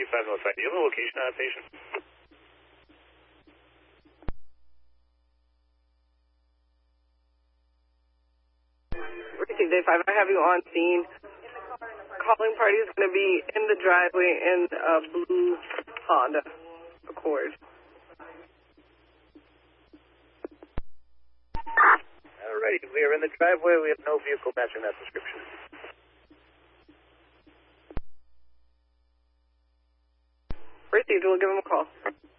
35 Northside. Do you have a location on that patient? Received day 5. I have you on scene. Calling party is going to be in the driveway in a blue Honda Accord. Alrighty, we are in the driveway. We have no vehicle matching that description. Received. We'll give him a call.